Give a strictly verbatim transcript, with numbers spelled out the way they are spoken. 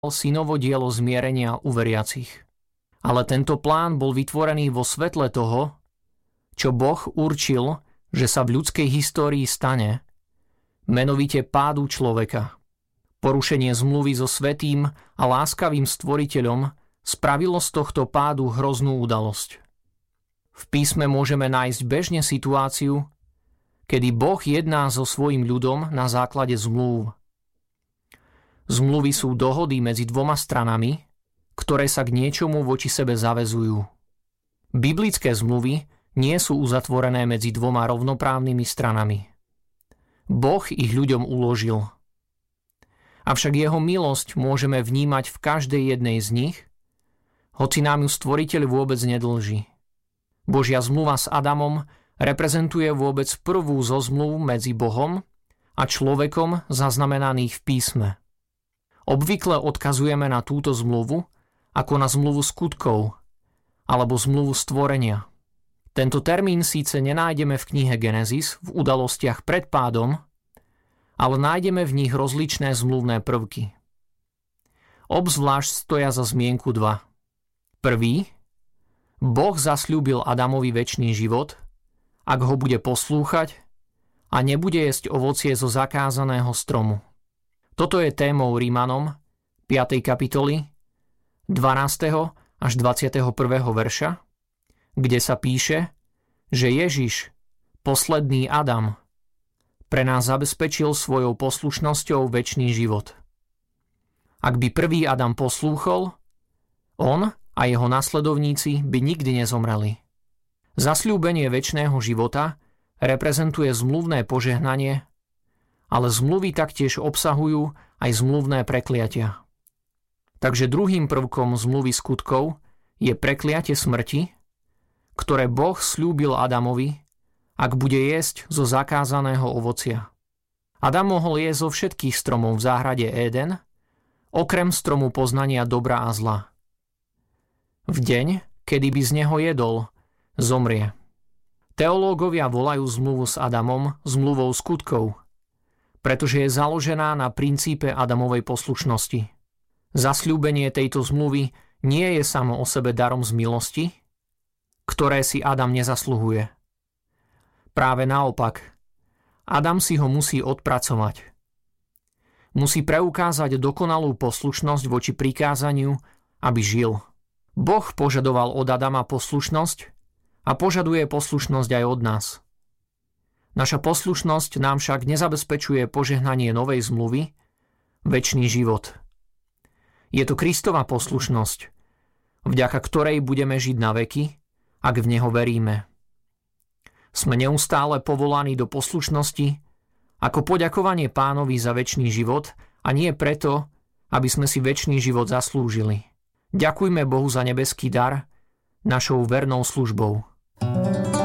synovo dielo zmierenia u veriacich. Ale tento plán bol vytvorený vo svetle toho, čo Boh určil, že sa v ľudskej histórii stane, menovite pádu človeka. Porušenie zmluvy so svätým a láskavým stvoriteľom spravilo z tohto pádu hroznú udalosť. V písme môžeme nájsť bežne situáciu, kedy Boh jedná so svojím ľudom na základe zmluv. Zmluvy sú dohody medzi dvoma stranami, ktoré sa k niečomu voči sebe zaväzujú. Biblické zmluvy nie sú uzatvorené medzi dvoma rovnoprávnymi stranami. Boh ich ľuďom uložil. Avšak jeho milosť môžeme vnímať v každej jednej z nich, hoci nám ju stvoriteľ vôbec nedlží. Božia zmluva s Adamom reprezentuje vôbec prvú zo zmluv medzi Bohom a človekom zaznamenaných v písme. Obvykle odkazujeme na túto zmluvu ako na zmluvu skutkov alebo zmluvu stvorenia. Tento termín síce nenájdeme v knihe Genesis v udalostiach pred pádom, ale nájdeme v nich rozličné zmluvné prvky. Obzvlášť stoja za zmienku dva. Prvý, Boh zasľúbil Adamovi večný život, ak ho bude poslúchať a nebude jesť ovocie zo zakázaného stromu. Toto je témou Rímanom piatej kapitoly dvanásteho až dvadsiateho prvého verša, kde sa píše, že Ježiš, posledný Adam, pre nás zabezpečil svojou poslušnosťou večný život. Ak by prvý Adam poslúchol, on a jeho nasledovníci by nikdy nezomreli. Zasľúbenie večného života reprezentuje zmluvné požehnanie, ale zmluvy taktiež obsahujú aj zmluvné prekliatia. Takže druhým prvkom zmluvy skutkov je prekliatie smrti, ktoré Boh sľúbil Adamovi, ak bude jesť zo zakázaného ovocia. Adam mohol jesť zo všetkých stromov v záhrade Éden, okrem stromu poznania dobra a zla. V deň, kedy by z neho jedol, zomrie. Teológovia volajú zmluvu s Adamom zmluvou skutkov, pretože je založená na princípe Adamovej poslušnosti. Zasľúbenie tejto zmluvy nie je samo o sebe darom z milosti, ktoré si Adam nezasluhuje. Práve naopak, Adam si ho musí odpracovať. Musí preukázať dokonalú poslušnosť voči prikázaniu, aby žil. Boh požadoval od Adama poslušnosť a požaduje poslušnosť aj od nás. Naša poslušnosť nám však nezabezpečuje požehnanie novej zmluvy, večný život. Je to Kristova poslušnosť, vďaka ktorej budeme žiť na veky, ak v Neho veríme. Sme neustále povolaní do poslušnosti ako poďakovanie Pánovi za večný život a nie preto, aby sme si večný život zaslúžili. Ďakujme Bohu za nebeský dar našou vernou službou.